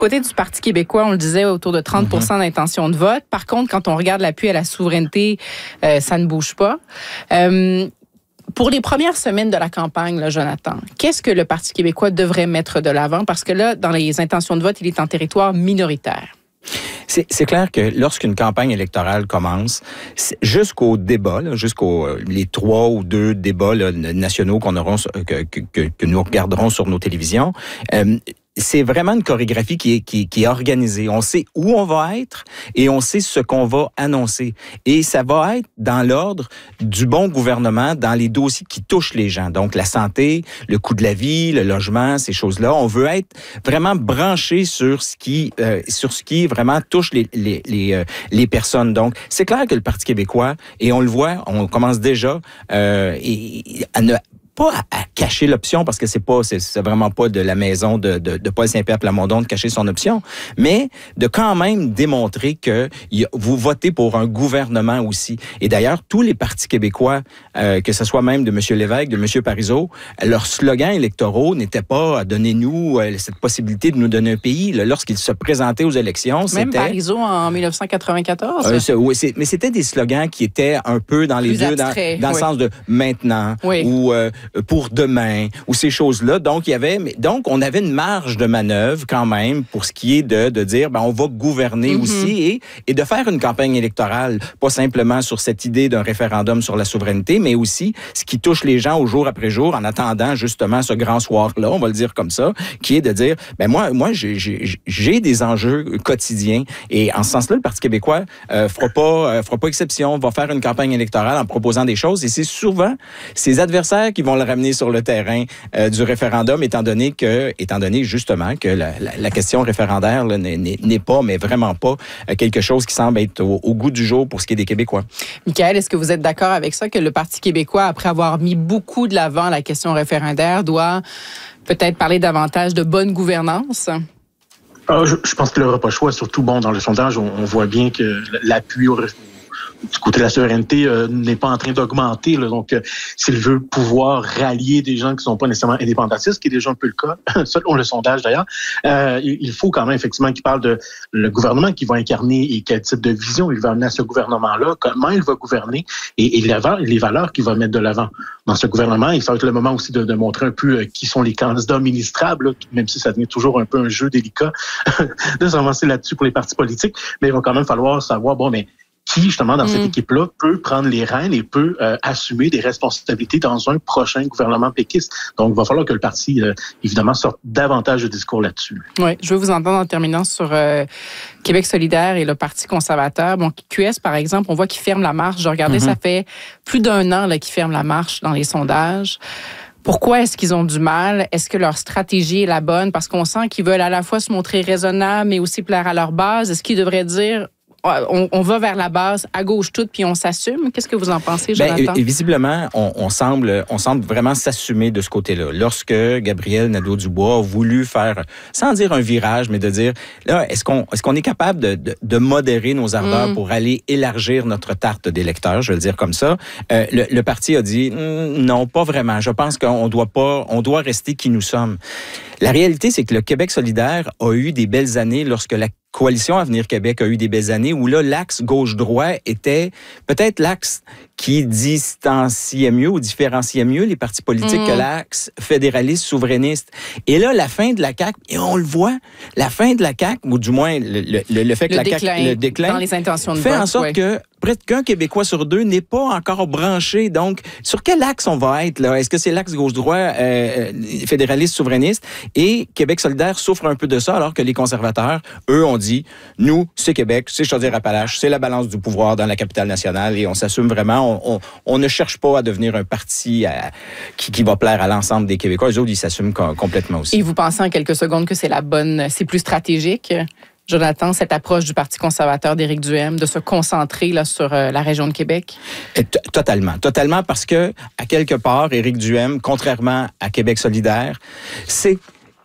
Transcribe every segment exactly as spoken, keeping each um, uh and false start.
Côté du Parti québécois, on le disait, autour de trente pour cent d'intention de vote. Par contre, quand on regarde l'appui à la souveraineté, euh, ça ne bouge pas. Euh, pour les premières semaines de la campagne, là, Jonathan, qu'est-ce que le Parti québécois devrait mettre de l'avant? Parce que là, dans les intentions de vote, il est en territoire minoritaire. C'est, c'est clair que lorsqu'une campagne électorale commence, jusqu'au débat, là, jusqu'aux les trois ou deux débats là, nationaux qu'on aura, que, que, que nous regarderons sur nos télévisions, euh, c'est vraiment une chorégraphie qui est, qui, qui est organisée. On sait où on va être et on sait ce qu'on va annoncer. Et ça va être dans l'ordre du bon gouvernement dans les dossiers qui touchent les gens. Donc, la santé, le coût de la vie, le logement, ces choses-là. On veut être vraiment branché sur ce qui, euh, sur ce qui vraiment touche les, les, les, euh, les personnes. Donc, c'est clair que le Parti québécois, et on le voit, on commence déjà euh, et, à ne pas à, à cacher l'option parce que c'est pas c'est, c'est vraiment pas de la maison de, de, de Paul Saint-Pierre Plamondon de cacher son option, mais de quand même démontrer que y a, vous votez pour un gouvernement aussi. Et d'ailleurs, tous les partis québécois, euh, que ce soit même de M. Lévesque, de M. Parizeau, leurs slogans électoraux n'étaient pas « donnez-nous euh, cette possibilité de nous donner un pays ». Là, lorsqu'ils se présentaient aux élections, même c'était... Même Parizeau en dix-neuf cent quatre-vingt-quatorze. Euh, c'est, oui, c'est, mais c'était des slogans qui étaient un peu dans les Plus deux, abstrait, dans, dans oui. le sens de « maintenant oui. » ou euh, « pour demain » ou ces choses-là. Donc, il y avait, donc, on avait une marge de manœuvre quand même pour ce qui est de, de dire, ben, on va gouverner mm-hmm. aussi et, et de faire une campagne électorale, pas simplement sur cette idée d'un référendum sur la souveraineté, mais aussi ce qui touche les gens au jour après jour en attendant justement ce grand soir-là, on va le dire comme ça, qui est de dire, ben, moi, moi, j'ai, j'ai, j'ai des enjeux quotidiens et en ce sens-là, le Parti québécois euh, fera pas, euh, fera pas exception, va faire une campagne électorale en proposant des choses et c'est souvent ses adversaires qui vont le ramener sur le terrain euh, du référendum, étant donné que, étant donné justement que la, la, la question référendaire là, n'est, n'est pas, mais vraiment pas euh, quelque chose qui semble être au, au goût du jour pour ce qui est des Québécois. Michaël, est-ce que vous êtes d'accord avec ça que le Parti québécois, après avoir mis beaucoup de l'avant la question référendaire, doit peut-être parler davantage de bonne gouvernance? Alors, je, je pense qu'il n'aura pas le choix. Surtout, bon, dans le sondage, on, on voit bien que l'appui au du côté de la souveraineté euh, n'est pas en train d'augmenter. Là. Donc, euh, s'il veut pouvoir rallier des gens qui ne sont pas nécessairement indépendantistes, ce qui est déjà un peu le cas, selon le sondage d'ailleurs, euh, il faut quand même effectivement qu'il parle de le gouvernement qui va incarner et quel type de vision il va amener à ce gouvernement-là, comment il va gouverner et, et les valeurs qu'il va mettre de l'avant dans ce gouvernement. Et ça va être le moment aussi de, de montrer un peu euh, qui sont les candidats ministrables, là, même si ça devient toujours un peu un jeu délicat de s'avancer là-dessus pour les partis politiques. Mais il va quand même falloir savoir, bon, mais qui, justement, dans mmh. cette équipe-là, peut prendre les rênes et peut euh, assumer des responsabilités dans un prochain gouvernement péquiste. Donc, il va falloir que le parti, euh, évidemment, sorte davantage de discours là-dessus. Oui, je veux vous entendre en terminant sur euh, Québec solidaire et le Parti conservateur. Bon, Q S, par exemple, on voit qu'il ferme la marche. Je regardais, mmh. ça fait plus d'un an là, qu'il ferme la marche dans les sondages. Pourquoi est-ce qu'ils ont du mal? Est-ce que leur stratégie est la bonne? Parce qu'on sent qu'ils veulent à la fois se montrer raisonnables, mais aussi plaire à leur base. Est-ce qu'ils devraient dire... On, on va vers la base, à gauche toute, puis on s'assume. Qu'est-ce que vous en pensez, Jonathan? Ben, visiblement, on, on, semble, on semble vraiment s'assumer de ce côté-là. Lorsque Gabriel Nadeau-Dubois a voulu faire, sans dire un virage, mais de dire, là, est-ce qu'on est-ce qu'on est capable de, de, de modérer nos ardeurs mm. pour aller élargir notre tarte d'électeurs, je vais le dire comme ça, euh, le, le parti a dit, non, pas vraiment. Je pense qu'on doit pas, on doit rester qui nous sommes. La réalité, c'est que le Québec solidaire a eu des belles années lorsque la Coalition Avenir Québec a eu des belles années où là, l'axe gauche-droit était peut-être l'axe qui distanciait mieux ou différenciait mieux les partis politiques mmh. que l'axe fédéraliste souverainiste. Et là, la fin de la C A Q, et on le voit, la fin de la C A Q, ou du moins le, le, le fait que le la déclin, C A Q, le déclin, dans les intentions de fait vote, en sorte ouais. que près qu'un Québécois sur deux n'est pas encore branché. Donc, sur quel axe on va être là? Est-ce que c'est l'axe gauche-droit euh, fédéraliste souverainiste? Et Québec solidaire souffre un peu de ça, alors que les conservateurs, eux, ont dit, nous, c'est Québec, c'est Chaudière-Appalaches, c'est la balance du pouvoir dans la capitale nationale et on s'assume vraiment. On, on, on ne cherche pas à devenir un parti à, qui, qui va plaire à l'ensemble des Québécois. Eux autres, ils s'assument complètement aussi. Et vous pensez en quelques secondes que c'est la bonne, c'est plus stratégique? Jonathan, cette approche du Parti conservateur d'Éric Duhaime, de se concentrer là, sur euh, la région de Québec? Et t- totalement. Totalement parce que, à quelque part, Éric Duhaime, contrairement à Québec solidaire, c'est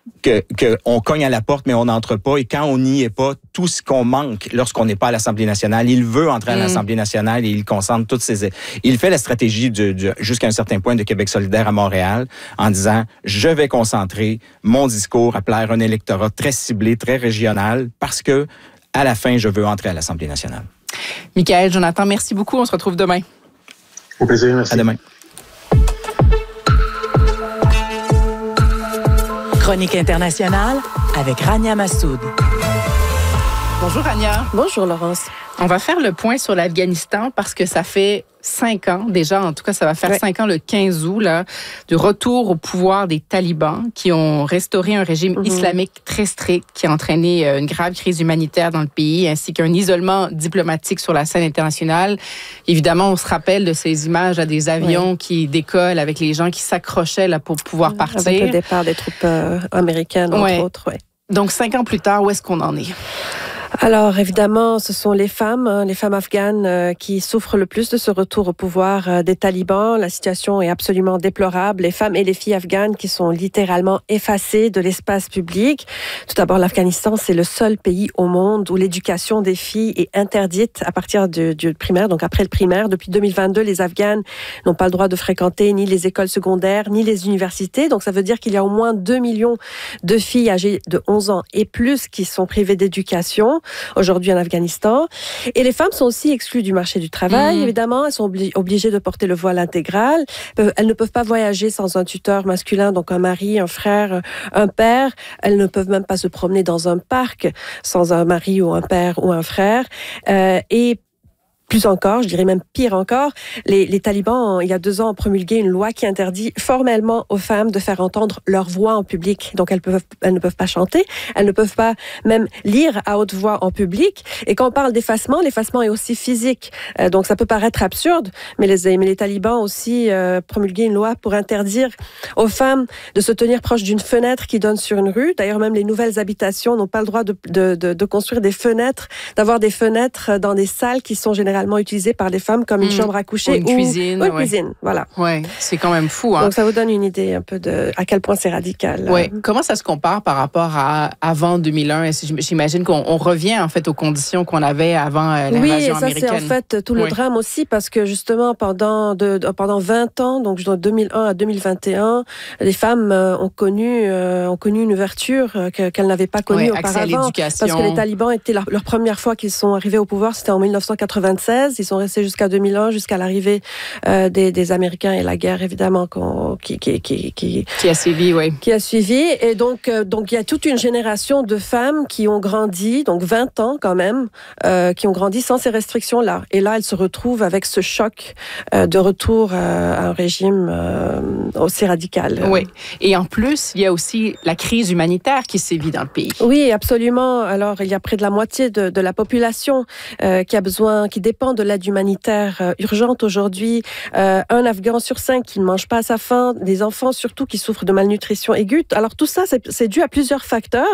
que, que on cogne à la porte, mais on n'entre pas. Et quand on n'y est pas, tout ce qu'on manque lorsqu'on n'est pas à l'Assemblée nationale, il veut entrer à l'Assemblée nationale et il concentre toutes ses... Il fait la stratégie du, du, jusqu'à un certain point de Québec solidaire à Montréal en disant, je vais concentrer mon discours à plaire un électorat très ciblé, très régional, parce que à la fin, je veux entrer à l'Assemblée nationale. Michaël, Jonathan, merci beaucoup. On se retrouve demain. Au plaisir, merci. À demain. Chronique internationale avec Rania Massoud. Bonjour Rania. Bonjour Laurence. On va faire le point sur l'Afghanistan parce que ça fait cinq ans déjà, en tout cas ça va faire ouais. cinq ans le quinze août, là, du retour au pouvoir des talibans qui ont restauré un régime mm-hmm. islamique très strict qui a entraîné une grave crise humanitaire dans le pays ainsi qu'un isolement diplomatique sur la scène internationale. Évidemment, on se rappelle de ces images à des avions ouais. qui décollent avec les gens qui s'accrochaient là, pour pouvoir partir. Avec le départ des troupes euh, américaines, entre ouais. autres. Ouais. Donc, cinq ans plus tard, où est-ce qu'on en est? Alors, évidemment, ce sont les femmes, hein, les femmes afghanes euh, qui souffrent le plus de ce retour au pouvoir euh, des talibans. La situation est absolument déplorable. Les femmes et les filles afghanes qui sont littéralement effacées de l'espace public. Tout d'abord, l'Afghanistan, c'est le seul pays au monde où l'éducation des filles est interdite à partir du, du primaire, donc après le primaire. Depuis deux mille vingt-deux, les Afghanes n'ont pas le droit de fréquenter ni les écoles secondaires, ni les universités. Donc, ça veut dire qu'il y a au moins deux millions de filles âgées de onze ans et plus qui sont privées d'éducation aujourd'hui en Afghanistan. Et les femmes sont aussi exclues du marché du travail, mmh. évidemment. Elles sont obli- obligées de porter le voile intégral. Elles ne peuvent pas voyager sans un tuteur masculin, donc un mari, un frère, un père. Elles ne peuvent même pas se promener dans un parc sans un mari ou un père ou un frère. Euh, et plus encore, je dirais même pire encore, les, les talibans, il y a deux ans, ont promulgué une loi qui interdit formellement aux femmes de faire entendre leur voix en public. Donc, elles, peuvent, elles ne peuvent pas chanter, elles ne peuvent pas même lire à haute voix en public. Et quand on parle d'effacement, l'effacement est aussi physique. Euh, donc, ça peut paraître absurde, mais les, mais les talibans ont aussi euh, promulgué une loi pour interdire aux femmes de se tenir proche d'une fenêtre qui donne sur une rue. D'ailleurs, même les nouvelles habitations n'ont pas le droit de, de, de, de construire des fenêtres, d'avoir des fenêtres dans des salles qui sont généralement utilisée par les femmes comme une mmh. chambre à coucher ou une ou, cuisine. Ou une ouais. cuisine, voilà. Ouais, c'est quand même fou. Hein? Donc ça vous donne une idée un peu de à quel point c'est radical. Ouais. Comment ça se compare par rapport à avant deux mille un? J'imagine qu'on on revient en fait aux conditions qu'on avait avant euh, l'invasion américaine. Oui, ça américaine. c'est en fait tout le oui. drame aussi parce que justement pendant de, de, pendant vingt ans, donc de deux mille un à deux mille vingt et un, les femmes euh, ont connu euh, ont connu une ouverture euh, que, qu'elles n'avaient pas connue ouais, auparavant. Accès à l'éducation. Parce que les talibans étaient leur, leur première fois qu'ils sont arrivés au pouvoir, c'était en dix-neuf cent quatre-vingt-seize. Ils sont restés jusqu'à deux mille un, jusqu'à l'arrivée euh, des, des Américains et la guerre évidemment qu'on, qui, qui, qui, qui, qui a suivi, oui. Qui a suivi. Et donc, euh, donc il y a toute une génération de femmes qui ont grandi, donc vingt ans quand même, euh, qui ont grandi sans ces restrictions-là. Et là, elles se retrouvent avec ce choc euh, de retour euh, à un régime euh, aussi radical. Oui. Et en plus, il y a aussi la crise humanitaire qui sévit dans le pays. Oui, absolument. Alors, il y a près de la moitié de, de la population euh, qui a besoin, qui dépend de l'aide humanitaire euh, urgente aujourd'hui. Euh, un Afghan sur cinq qui ne mange pas à sa faim, des enfants surtout qui souffrent de malnutrition aiguë. Alors tout ça, c'est, c'est dû à plusieurs facteurs.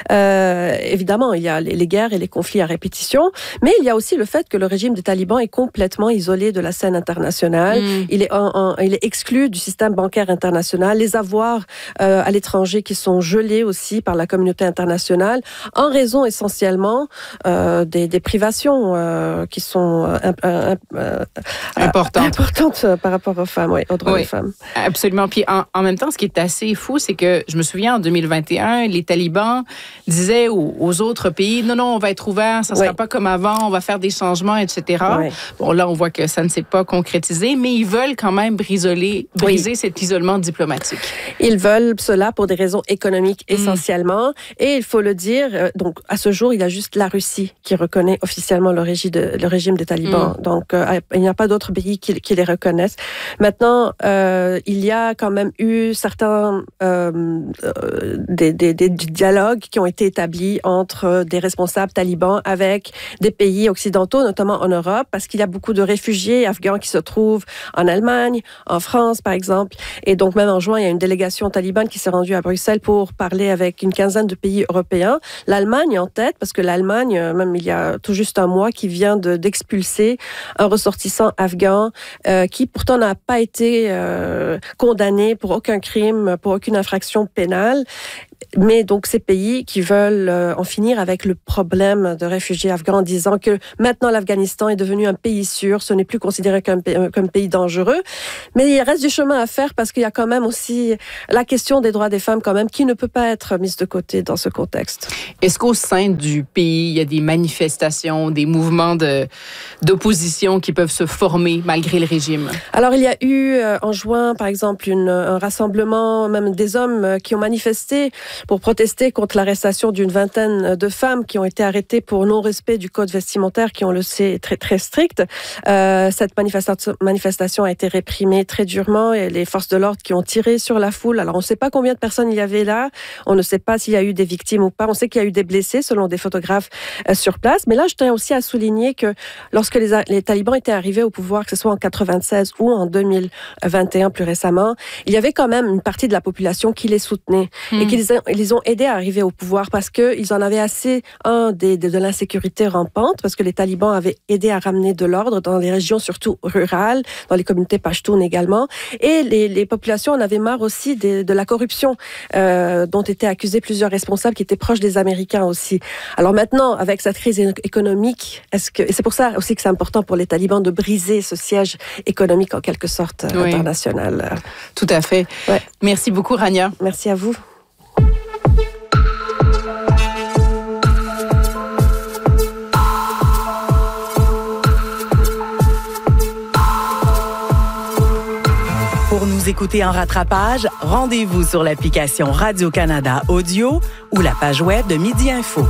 Euh, évidemment, il y a les, les guerres et les conflits à répétition, mais il y a aussi le fait que le régime des talibans est complètement isolé de la scène internationale. Mmh. Il est, en, en, il est exclu du système bancaire international. Les avoirs euh, à l'étranger qui sont gelés aussi par la communauté internationale, en raison essentiellement euh, des, des privations euh, qui sont euh, euh, euh, importantes. importantes par rapport aux femmes, oui, aux droits oui, des femmes. Absolument. Puis en, en même temps, ce qui est assez fou, c'est que je me souviens en deux mille vingt et un, les talibans disaient aux, aux autres pays, non, non, on va être ouvert, ça ne sera oui. pas comme avant, on va faire des changements, et cetera. Oui. Bon, là, on voit que ça ne s'est pas concrétisé, mais ils veulent quand même briser, briser oui. cet isolement diplomatique. Ils veulent cela pour des raisons économiques essentiellement. Mmh. Et il faut le dire, donc à ce jour, il y a juste la Russie qui reconnaît officiellement le régime, de, le régime des talibans. Mmh. Donc, euh, il n'y a pas d'autres pays qui, qui les reconnaissent. Maintenant, euh, il y a quand même eu certains euh, euh, des, des, des dialogues qui ont été établis entre des responsables talibans avec des pays occidentaux, notamment en Europe, parce qu'il y a beaucoup de réfugiés afghans qui se trouvent en Allemagne, en France, par exemple. Et donc, même en juin, il y a une délégation talibane qui s'est rendue à Bruxelles pour parler avec une quinzaine de pays européens. L'Allemagne en tête, parce que l'Allemagne, même il y a tout juste un mois, qui vient de, d'expulser un ressortissant afghan euh, qui pourtant n'a pas été euh, condamné pour aucun crime, pour aucune infraction pénale. mais donc ces pays qui veulent euh, en finir avec le problème de réfugiés afghans en disant que maintenant l'Afghanistan est devenu un pays sûr, ce n'est plus considéré comme, comme pays dangereux. Mais il reste du chemin à faire parce qu'il y a quand même aussi la question des droits des femmes quand même qui ne peut pas être mise de côté dans ce contexte. Est-ce qu'au sein du pays, il y a des manifestations, des mouvements de, d'opposition qui peuvent se former malgré le régime? Alors il y a eu euh, en juin par exemple une, un rassemblement, même des hommes qui ont manifesté pour protester contre l'arrestation d'une vingtaine de femmes qui ont été arrêtées pour non-respect du code vestimentaire qui, on le sait, est très, très strict. Euh, cette manifestation, manifestation a été réprimée très durement et les forces de l'ordre qui ont tiré sur la foule. Alors, on ne sait pas combien de personnes il y avait là. On ne sait pas s'il y a eu des victimes ou pas. On sait qu'il y a eu des blessés selon des photographes euh, sur place. Mais là, je tiens aussi à souligner que lorsque les, les talibans étaient arrivés au pouvoir, que ce soit en quatre-vingt-seize ou en deux mille vingt et un plus récemment, il y avait quand même une partie de la population qui les soutenait mmh. et qui les, les ont aidés à arriver au pouvoir parce qu'ils en avaient assez, un, des, de, de l'insécurité rampante, parce que les talibans avaient aidé à ramener de l'ordre dans les régions surtout rurales, dans les communautés pashtunes également, et les, les populations en avaient marre aussi de, de la corruption euh, dont étaient accusés plusieurs responsables qui étaient proches des Américains aussi. Alors maintenant, avec cette crise économique, est-ce que, et c'est pour ça aussi que c'est important pour les talibans de briser ce siège économique en quelque sorte oui. international. Tout à fait. Ouais. Merci beaucoup, Rania. Merci à vous. Pour nous écouter en rattrapage, rendez-vous sur l'application Radio-Canada Audio ou la page web de Midi Info.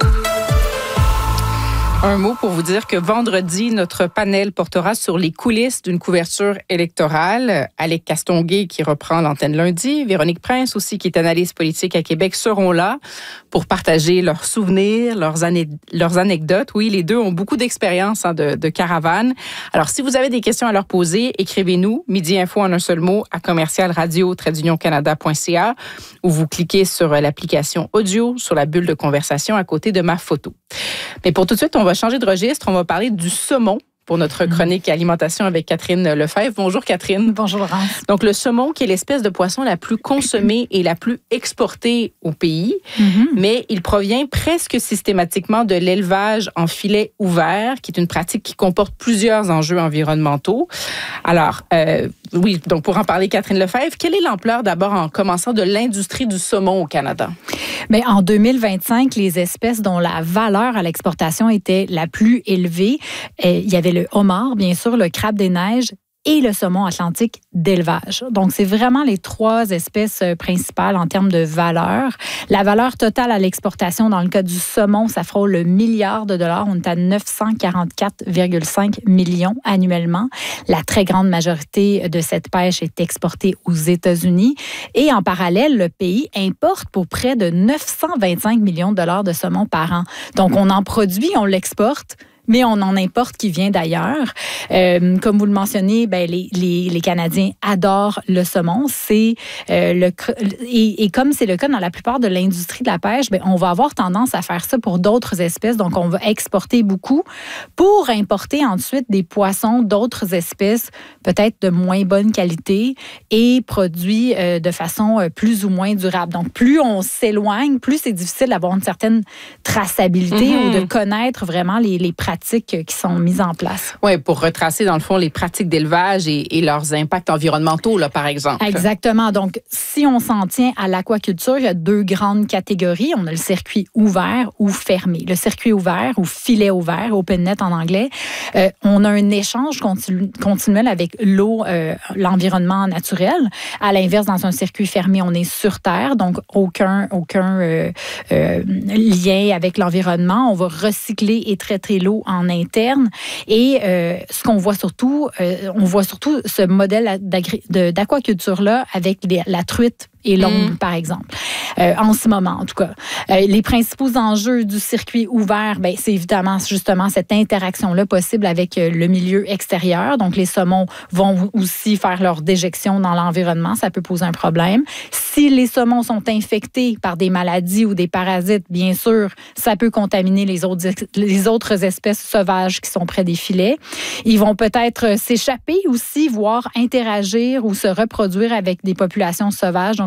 Un mot pour vous dire que vendredi, notre panel portera sur les coulisses d'une couverture électorale. Alec Castonguay, qui reprend l'antenne lundi, Véronique Prince aussi, qui est analyste politique à Québec, seront là pour partager leurs souvenirs, leurs, ané- leurs anecdotes. Oui, les deux ont beaucoup d'expérience hein, de, de caravane. Alors, si vous avez des questions à leur poser, écrivez-nous Midi Info en un seul mot à commercial radio trait d'union canada point c a ou vous cliquez sur l'application audio sur la bulle de conversation à côté de ma photo. Mais pour tout de suite, on va changer de registre. On va parler du saumon pour notre chronique alimentation avec Catherine Lefebvre. Bonjour Catherine. Bonjour Laurence. Donc le saumon qui est l'espèce de poisson la plus consommée et la plus exportée au pays, mm-hmm. mais il provient presque systématiquement de l'élevage en filet ouvert, qui est une pratique qui comporte plusieurs enjeux environnementaux. Alors, euh, oui, donc pour en parler Catherine Lefebvre, quelle est l'ampleur d'abord en commençant de l'industrie du saumon au Canada? Bien, en deux mille vingt-cinq, les espèces dont la valeur à l'exportation était la plus élevée, euh, il y avait le homard, bien sûr, le crabe des neiges et le saumon atlantique d'élevage. Donc, c'est vraiment les trois espèces principales en termes de valeur. La valeur totale à l'exportation, dans le cas du saumon, ça frôle le milliard de dollars. On est à neuf cent quarante-quatre virgule cinq millions annuellement. La très grande majorité de cette pêche est exportée aux États-Unis. Et en parallèle, le pays importe pour près de neuf cent vingt-cinq millions de dollars de saumon par an. Donc, on en produit, on l'exporte, mais on en importe qui vient d'ailleurs. Euh, comme vous le mentionnez, ben, les, les, les Canadiens adorent le saumon. C'est, euh, le, et, et comme c'est le cas dans la plupart de l'industrie de la pêche, ben, on va avoir tendance à faire ça pour d'autres espèces. Donc, on va exporter beaucoup pour importer ensuite des poissons d'autres espèces, peut-être de moins bonne qualité et produits euh, de façon euh, plus ou moins durable. Donc, plus on s'éloigne, plus c'est difficile d'avoir une certaine traçabilité mm-hmm. ou de connaître vraiment les, les pratiques qui sont mises en place. Oui, pour retracer, dans le fond, les pratiques d'élevage et, et leurs impacts environnementaux, là, par exemple. Exactement. Donc, si on s'en tient à l'aquaculture, il y a deux grandes catégories. On a le circuit ouvert ou fermé. Le circuit ouvert ou filet ouvert, open net en anglais, euh, on a un échange continu, continuel avec l'eau, euh, l'environnement naturel. À l'inverse, dans un circuit fermé, on est sur Terre, donc aucun, aucun euh, euh, lien avec l'environnement. On va recycler et traiter l'eau en interne. Et euh, ce qu'on voit surtout, euh, on voit surtout ce modèle d'aquaculture-là avec les, la truite et l'ombre, mmh. par exemple, euh, en ce moment, en tout cas. Euh, les principaux enjeux du circuit ouvert, ben, c'est évidemment justement cette interaction-là possible avec euh, le milieu extérieur. Donc, les saumons vont aussi faire leur déjection dans l'environnement. Ça peut poser un problème. Si les saumons sont infectés par des maladies ou des parasites, bien sûr, ça peut contaminer les autres, les autres espèces sauvages qui sont près des filets. Ils vont peut-être s'échapper aussi, voire interagir ou se reproduire avec des populations sauvages. Donc,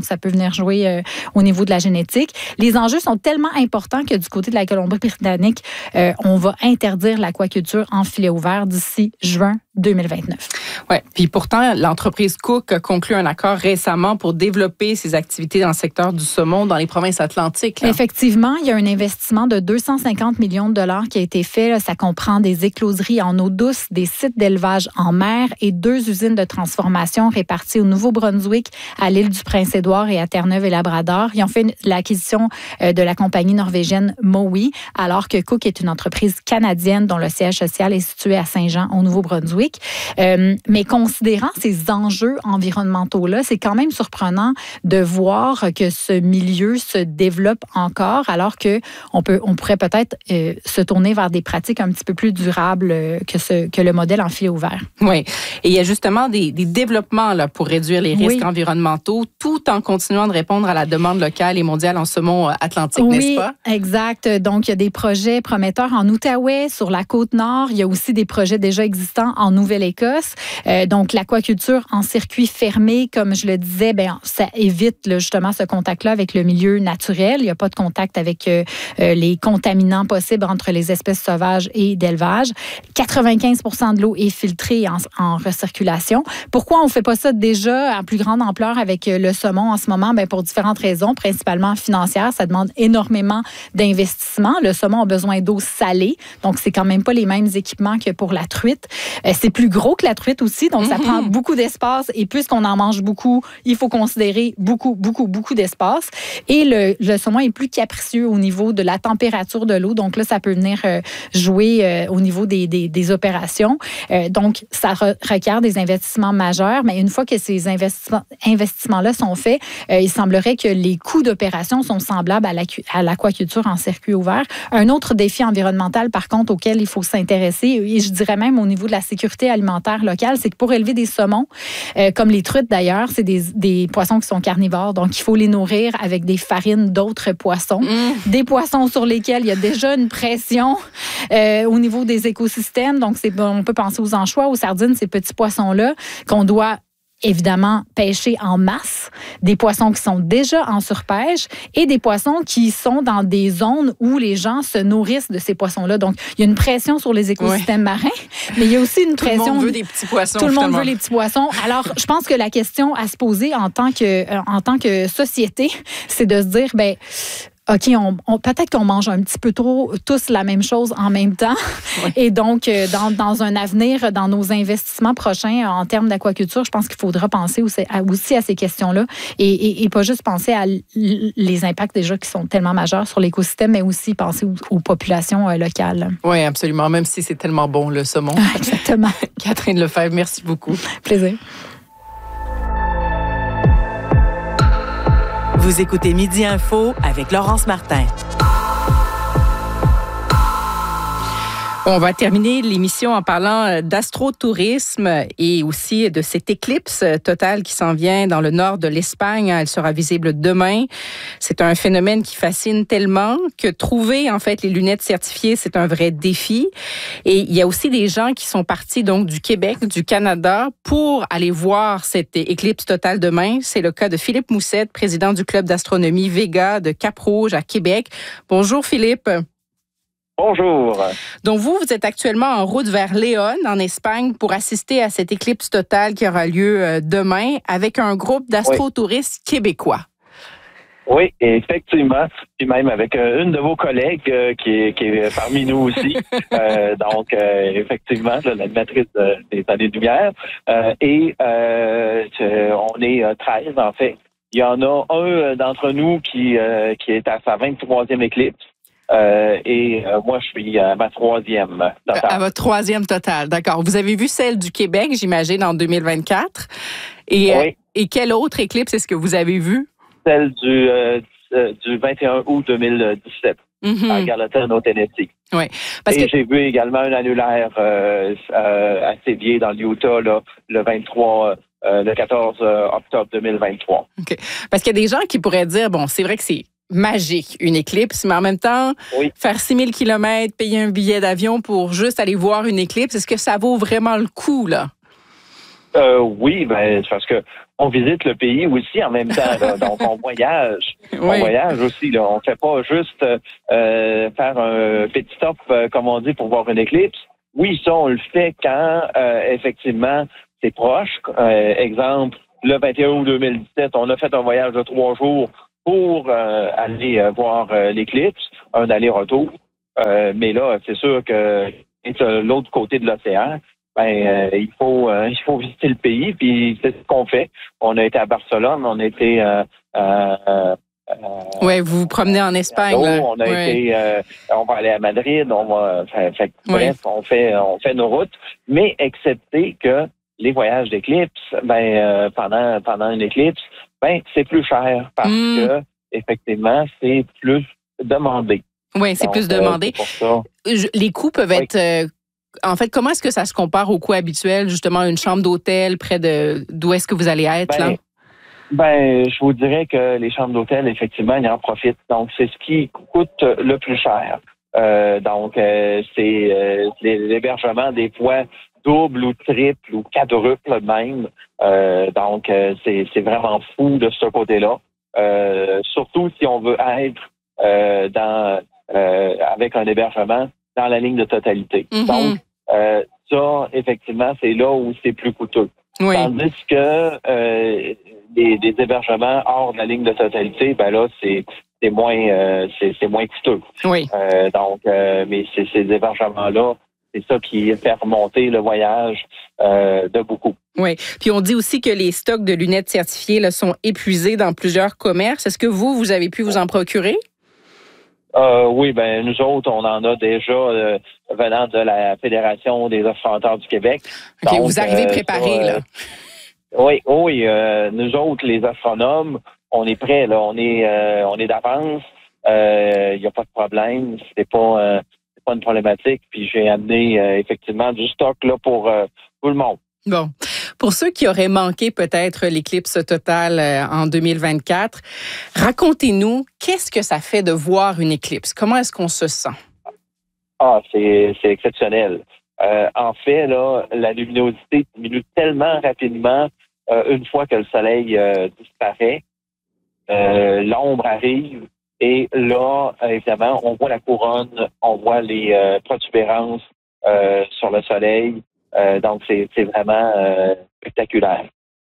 donc ça peut venir jouer euh, au niveau de la génétique. Les enjeux sont tellement importants que du côté de la Colombie-Britannique, euh, on va interdire l'aquaculture en filet ouvert d'ici juin deux mille vingt-neuf. Oui, puis pourtant, l'entreprise Cook a conclu un accord récemment pour développer ses activités dans le secteur du saumon dans les provinces atlantiques. Là. Effectivement, il y a un investissement de deux cent cinquante millions de dollars qui a été fait. Là. Ça comprend des écloseries en eau douce, des sites d'élevage en mer et deux usines de transformation réparties au Nouveau-Brunswick, à l'île du Prince-Édouard et à Terre-Neuve et Labrador. Ils ont fait l'acquisition de la compagnie norvégienne Mowi, alors que Cook est une entreprise canadienne dont le siège social est situé à Saint-Jean, au Nouveau-Brunswick. Euh, mais considérant ces enjeux environnementaux-là, c'est quand même surprenant de voir que ce milieu se développe encore, alors qu'on peut, on pourrait peut-être euh, se tourner vers des pratiques un petit peu plus durables que, ce, que le modèle en filet ouvert. Oui, et il y a justement des, des développements là, pour réduire les risques oui. environnementaux, tout en continuant de répondre à la demande locale et mondiale en saumon atlantique, oui, n'est-ce pas? Oui, exact. Donc, il y a des projets prometteurs en Outaouais, sur la Côte-Nord. Il y a aussi des projets déjà existants en Nouvelle-Écosse. Euh, donc, l'aquaculture en circuit fermé, comme je le disais, ben, ça évite là, justement ce contact-là avec le milieu naturel. Il n'y a pas de contact avec euh, les contaminants possibles entre les espèces sauvages et d'élevage. quatre-vingt-quinze pour cent de l'eau est filtrée en, en recirculation. Pourquoi on ne fait pas ça déjà à plus grande ampleur avec le saumon en ce moment? Ben, pour différentes raisons, principalement financières. Ça demande énormément d'investissement. Le saumon a besoin d'eau salée, donc c'est quand même pas les mêmes équipements que pour la truite. Euh, c'est plus gros que la truite aussi, donc ça mm-hmm. prend beaucoup d'espace et puisqu'on en mange beaucoup, il faut considérer beaucoup, beaucoup, beaucoup d'espace. Et le, le saumon est plus capricieux au niveau de la température de l'eau, donc là, ça peut venir euh, jouer euh, au niveau des, des, des opérations. Euh, donc, ça re- requiert des investissements majeurs, mais une fois que ces investissements, investissements-là sont faits, euh, il semblerait que les coûts d'opération sont semblables à, la, à l'aquaculture en circuit ouvert. Un autre défi environnemental, par contre, auquel il faut s'intéresser, et je dirais même au niveau de la sécurité alimentaire locale, c'est que pour élever des saumons, euh, comme les truites d'ailleurs, c'est des, des poissons qui sont carnivores, donc il faut les nourrir avec des farines d'autres poissons, mmh. des poissons sur lesquels il y a déjà une pression euh, au niveau des écosystèmes. Donc, c'est, on peut penser aux anchois, aux sardines, ces petits poissons-là qu'on doit évidemment pêcher en masse, des poissons qui sont déjà en surpêche et des poissons qui sont dans des zones où les gens se nourrissent de ces poissons-là. Donc, il y a une pression sur les écosystèmes oui. marins, mais il y a aussi une pression... Tout le monde veut des petits poissons. Tout le monde justement. veut les petits poissons. Alors, je pense que la question à se poser en tant que, en tant que société, c'est de se dire, ben OK, on, on, peut-être qu'on mange un petit peu trop tous la même chose en même temps. Oui. Et donc, dans, dans un avenir, dans nos investissements prochains en termes d'aquaculture, je pense qu'il faudra penser aussi à, aussi à ces questions-là et, et, et pas juste penser à les impacts déjà qui sont tellement majeurs sur l'écosystème, mais aussi penser aux, aux populations locales. Oui, absolument, même si c'est tellement bon, le saumon. Exactement. Catherine Lefebvre, merci beaucoup. Plaisir. Vous écoutez Midi Info avec Laurence Martin. On va terminer l'émission en parlant d'astrotourisme et aussi de cette éclipse totale qui s'en vient dans le nord de l'Espagne. Elle sera visible demain. C'est un phénomène qui fascine tellement que trouver en fait les lunettes certifiées, c'est un vrai défi. Et il y a aussi des gens qui sont partis donc du Québec, du Canada pour aller voir cette éclipse totale demain. C'est le cas de Philippe Moussette, président du club d'astronomie Vega de Cap-Rouge à Québec. Bonjour Philippe. Bonjour. Donc, vous, vous êtes actuellement en route vers Léon, en Espagne, pour assister à cette éclipse totale qui aura lieu demain avec un groupe d'astrotouristes oui. québécois. Oui, effectivement. Puis même avec une de vos collègues euh, qui, est, qui est parmi nous aussi. euh, donc, euh, effectivement, là, l'animatrice de, des années-lumière. Euh, et euh, on est treize, en fait. Il y en a un d'entre nous qui, euh, qui est à sa vingt-troisième éclipse. Euh, et euh, moi, je suis à ma troisième totale. À votre troisième totale, d'accord. Vous avez vu celle du Québec, j'imagine, en deux mille vingt-quatre. Et, oui. euh, et quelle autre éclipse est-ce que vous avez vue? Celle du, euh, du vingt et un août deux mille dix-sept, mm-hmm. à Gallatin, au Tennessee. Oui. Parce et que... j'ai vu également un annulaire euh, euh, à Sévier, dans l'Utah, là, le vingt-trois, euh, le quatorze octobre deux mille vingt-trois. OK. Parce qu'il y a des gens qui pourraient dire, bon, c'est vrai que c'est magique, une éclipse, mais en même temps, oui. faire six mille kilomètres, payer un billet d'avion pour juste aller voir une éclipse, est-ce que ça vaut vraiment le coup, là? Euh, oui, ben, c'est parce que on visite le pays aussi en même temps. Là. Donc, on voyage. Oui. On voyage aussi. Là. On fait pas juste euh, faire un petit stop, euh, comme on dit, pour voir une éclipse. Oui, ça, on le fait quand, euh, effectivement, c'est proche. Euh, exemple, le vingt et un août deux mille dix-sept, on a fait un voyage de trois jours pour euh, aller euh, voir euh, l'éclipse, un aller-retour. Euh, mais là, c'est sûr que de l'autre côté de l'océan, ben euh, il faut euh, il faut visiter le pays, puis c'est ce qu'on fait. On a été à Barcelone, on a été euh, euh, euh, ouais, vous vous promenez en Espagne. là. Là. On a ouais. été euh, on va aller à Madrid, on va fait, fait, bref, on fait on fait nos routes, mais excepté que les voyages d'éclipse, ben euh, pendant pendant une éclipse, ben c'est plus cher parce mm. que effectivement, c'est plus demandé. Oui, c'est Donc, plus demandé. Euh, c'est pour ça. Les coûts peuvent oui. être euh, en fait, comment est-ce que ça se compare aux coûts habituels, justement, une chambre d'hôtel près de d'où est-ce que vous allez être, ben, là? Ben, je vous dirais que les chambres d'hôtel, effectivement, ils en profitent. Donc, c'est ce qui coûte le plus cher. Euh, donc, euh, c'est euh, l'hébergement des fois double ou triple ou quadruple même. Euh, donc, euh, c'est, c'est vraiment fou de ce côté-là. Euh, surtout si on veut être euh, dans euh, avec un hébergement dans la ligne de totalité. Mm-hmm. Donc, euh, ça, effectivement, c'est là où c'est plus coûteux. Oui. Tandis que euh, des, des hébergements hors de la ligne de totalité, ben là, c'est c'est moins euh, c'est, c'est moins coûteux. Oui. Euh, donc, euh, mais c'est, ces hébergements-là, c'est ça qui fait remonter le voyage euh, de beaucoup. Oui. Puis on dit aussi que les stocks de lunettes certifiées là, sont épuisés dans plusieurs commerces. Est-ce que vous, vous avez pu vous en procurer? Euh, oui, ben nous autres, on en a déjà euh, venant de la Fédération des offranteurs du Québec. OK, donc, vous arrivez préparés, euh, là. Oui, oui. Euh, nous autres, les astronomes, on est prêts, là. On est euh, on est d'avance. Il euh, n'y a pas de problème. C'est pas, euh, c'est pas une problématique. Puis j'ai amené euh, effectivement du stock là pour euh, tout le monde. Bon. Pour ceux qui auraient manqué peut-être l'éclipse totale en deux mille vingt-quatre, racontez-nous, qu'est-ce que ça fait de voir une éclipse? Comment est-ce qu'on se sent? Ah, c'est, c'est exceptionnel. Euh, en fait, là, la luminosité diminue tellement rapidement euh, une fois que le soleil euh, disparaît. Euh, l'ombre arrive et là, évidemment, on voit la couronne, on voit les euh, protubérances euh, sur le soleil. Euh, donc, c'est, c'est vraiment euh, spectaculaire.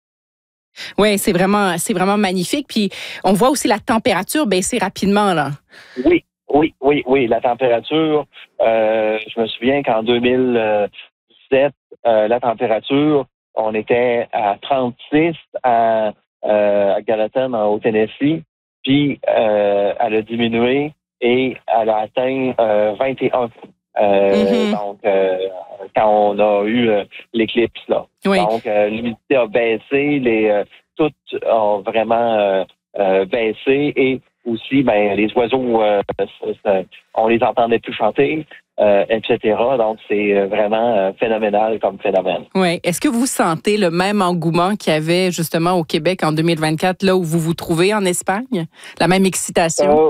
Oui, c'est vraiment, c'est vraiment magnifique. Puis, on voit aussi la température baisser rapidement, là. Oui, oui, oui, oui. La température, euh, je me souviens qu'en deux mille dix-sept, euh, la température, on était à trente-six à, euh, à Gallatin, au Tennessee. Puis, euh, elle a diminué et elle a atteint euh, vingt et un. Euh, mm-hmm. Donc, euh, quand on a eu euh, l'éclipse, là. Oui. Donc, euh, l'humidité a baissé, les euh, tout ont vraiment euh, euh, baissé et aussi, ben, les oiseaux, euh, on les entendait plus chanter, euh, et cetera. Donc, c'est vraiment euh, phénoménal comme phénomène. Oui. Est-ce que vous sentez le même engouement qu'il y avait justement au Québec en deux mille vingt-quatre, là où vous vous trouvez en Espagne? La même excitation? Euh,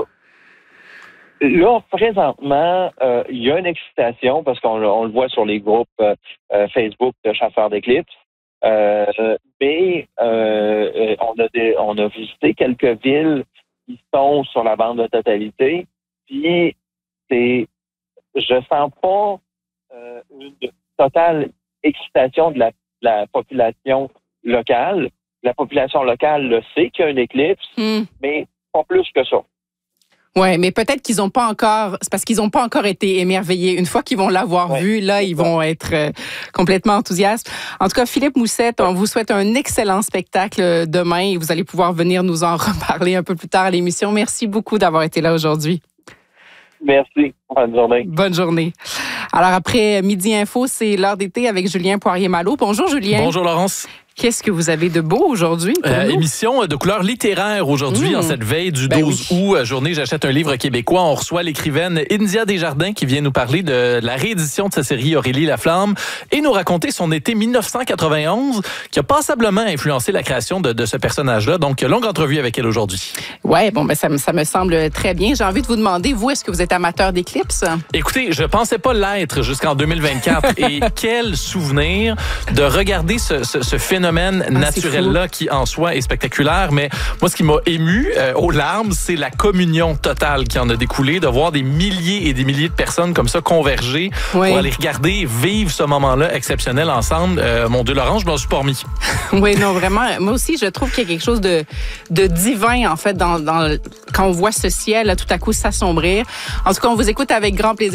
Là, présentement, euh, il y a une excitation parce qu'on on le voit sur les groupes euh, Facebook de chasseurs d'éclipses. Euh, mais euh, on a des, on a visité quelques villes qui sont sur la bande de totalité. Puis c'est, je sens pas euh, une totale excitation de la, de la population locale. La population locale le sait qu'il y a une éclipse, mm. mais pas plus que ça. Oui, mais peut-être qu'ils n'ont pas encore, c'est parce qu'ils n'ont pas encore été émerveillés. Une fois qu'ils vont l'avoir ouais, vu, là, ils ça. vont être euh, complètement enthousiastes. En tout cas, Philippe Moussette, on vous souhaite un excellent spectacle demain et vous allez pouvoir venir nous en reparler un peu plus tard à l'émission. Merci beaucoup d'avoir été là aujourd'hui. Merci. Bonne journée. Bonne journée. Alors, après Midi Info, c'est l'heure d'été avec Julien Poirier-Malo. Bonjour, Julien. Bonjour, Laurence. Qu'est-ce que vous avez de beau aujourd'hui pour euh, nous? Émission de couleur littéraire aujourd'hui, mmh. en cette veille du ben douze oui. août, journée J'achète un livre québécois. On reçoit l'écrivaine India Desjardins qui vient nous parler de la réédition de sa série Aurélie Laflamme et nous raconter son été dix-neuf cent quatre-vingt-onze qui a passablement influencé la création de, de ce personnage-là. Donc, longue entrevue avec elle aujourd'hui. Oui, bon, ben ça, ça me semble très bien. J'ai envie de vous demander, vous, est-ce que vous êtes amateur d'éclipses? Écoutez, je pensais pas l'être jusqu'en deux mille vingt-quatre et quel souvenir de regarder ce, ce, ce phénomène phénomène ah, naturel-là qui, en soi, est spectaculaire. Mais moi, ce qui m'a ému euh, aux larmes, c'est la communion totale qui en a découlé, de voir des milliers et des milliers de personnes comme ça converger oui. pour aller regarder, vivre ce moment-là exceptionnel ensemble. Euh, mon Dieu, Laurent, je m'en suis pas remis. Oui, non, vraiment. Moi aussi, je trouve qu'il y a quelque chose de, de divin, en fait, dans, dans, quand on voit ce ciel, là, tout à coup, s'assombrir. En tout cas, on vous écoute avec grand plaisir.